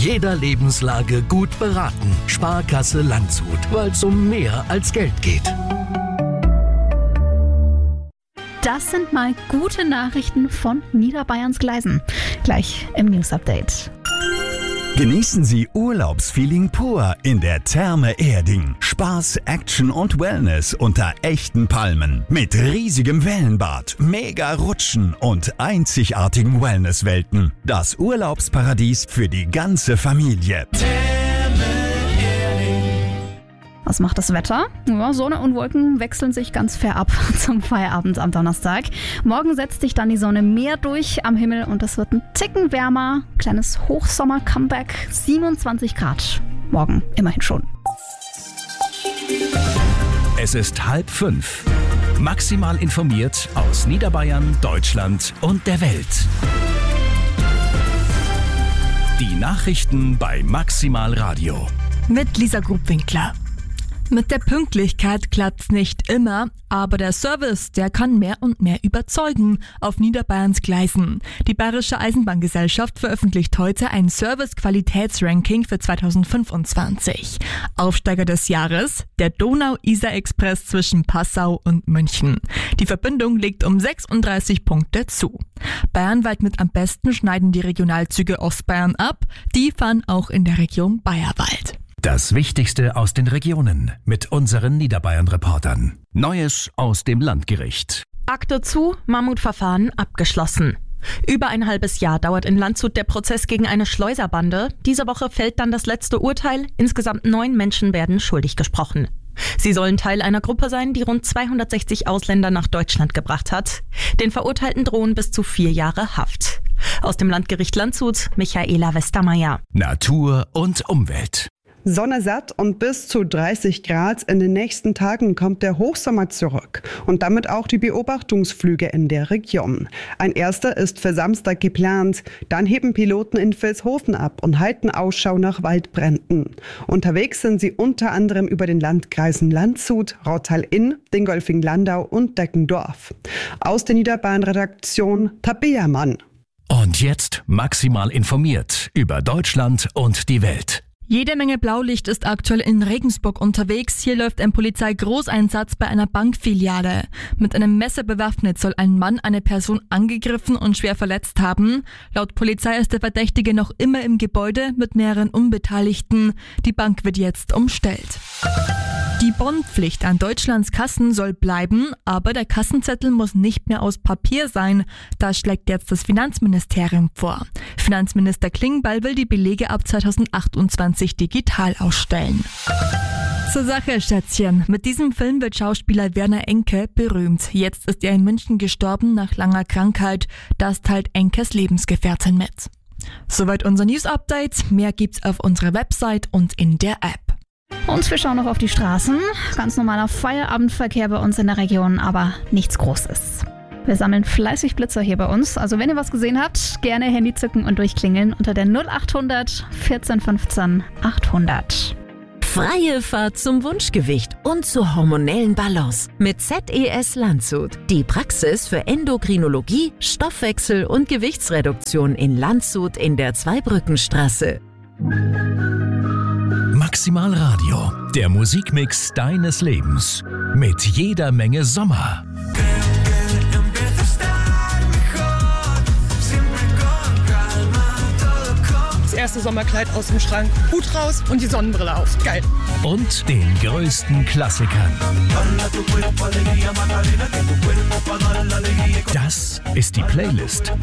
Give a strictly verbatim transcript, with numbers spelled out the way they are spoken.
jeder Lebenslage gut beraten. Sparkasse Landshut, weil es um mehr als Geld geht. Das sind mal gute Nachrichten von Niederbayerns Gleisen. Gleich im News Update. Genießen Sie Urlaubsfeeling pur in der Therme Erding. Spaß, Action und Wellness unter echten Palmen. Mit riesigem Wellenbad, mega Rutschen und einzigartigen Wellnesswelten. Das Urlaubsparadies für die ganze Familie. Was macht das Wetter? Ja, Sonne und Wolken wechseln sich ganz fair ab zum Feierabend am Donnerstag. Morgen setzt sich dann die Sonne mehr durch am Himmel und es wird ein Ticken wärmer. Kleines Hochsommer-Comeback, siebenundzwanzig Grad. Morgen immerhin schon. Es ist halb fünf. Maximal informiert aus Niederbayern, Deutschland und der Welt. Die Nachrichten bei Maximal Radio. Mit Lisa Grubwinkler. Mit der Pünktlichkeit klappt's nicht immer, aber der Service, der kann mehr und mehr überzeugen auf Niederbayerns Gleisen. Die Bayerische Eisenbahngesellschaft veröffentlicht heute ein Service-Qualitätsranking für zweitausendfünfundzwanzig. Aufsteiger des Jahres, der Donau-Isar-Express zwischen Passau und München. Die Verbindung legt um sechsunddreißig Punkte zu. Bayernweit mit am besten schneiden die Regionalzüge Ostbayern ab, die fahren auch in der Region Bayerwald. Das Wichtigste aus den Regionen mit unseren Niederbayern-Reportern. Neues aus dem Landgericht. Akte zu, Mammutverfahren abgeschlossen. Über ein halbes Jahr dauert in Landshut der Prozess gegen eine Schleuserbande. Diese Woche fällt dann das letzte Urteil. Insgesamt neun Menschen werden schuldig gesprochen. Sie sollen Teil einer Gruppe sein, die rund zweihundertsechzig Ausländer nach Deutschland gebracht hat. Den Verurteilten drohen bis zu vier Jahre Haft. Aus dem Landgericht Landshut, Michaela Westermeier. Natur und Umwelt. Sonne satt und bis zu dreißig Grad. In den nächsten Tagen kommt der Hochsommer zurück und damit auch die Beobachtungsflüge in der Region. Ein erster ist für Samstag geplant. Dann heben Piloten in Vilshofen ab und halten Ausschau nach Waldbränden. Unterwegs sind sie unter anderem über den Landkreisen Landshut, Rottal-Inn, Dingolfing-Landau und Deckendorf. Aus der Niederbayern-Redaktion Tabea Mann. Und jetzt maximal informiert über Deutschland und die Welt. Jede Menge Blaulicht ist aktuell in Regensburg unterwegs. Hier läuft ein Polizeigroßeinsatz bei einer Bankfiliale. Mit einem Messer bewaffnet soll ein Mann eine Person angegriffen und schwer verletzt haben. Laut Polizei ist der Verdächtige noch immer im Gebäude mit mehreren Unbeteiligten. Die Bank wird jetzt umstellt. Die Bondpflicht an Deutschlands Kassen soll bleiben, aber der Kassenzettel muss nicht mehr aus Papier sein. Das schlägt jetzt das Finanzministerium vor. Finanzminister Klingbeil will die Belege ab zweitausendachtundzwanzig digital ausstellen. Zur Sache, Schätzchen. Mit diesem Film wird Schauspieler Werner Enke berühmt. Jetzt ist er in München gestorben nach langer Krankheit. Das teilt Enkes Lebensgefährtin mit. Soweit unser News-Update. Mehr gibt's auf unserer Website und in der App. Und wir schauen noch auf die Straßen. Ganz normaler Feierabendverkehr bei uns in der Region, aber nichts Großes. Wir sammeln fleißig Blitzer hier bei uns. Also wenn ihr was gesehen habt, gerne Handy zücken und durchklingeln unter der null achthundert vierzehn fünfzehn achthundert. Freie Fahrt zum Wunschgewicht und zur hormonellen Balance mit Z E S Landshut. Die Praxis für Endokrinologie, Stoffwechsel und Gewichtsreduktion in Landshut in der Zweibrückenstraße. Maximal Radio, der Musikmix deines Lebens. Mit jeder Menge Sommer. Das erste Sommerkleid aus dem Schrank, Hut raus und die Sonnenbrille auf. Geil. Und den größten Klassikern. Das ist die Playlist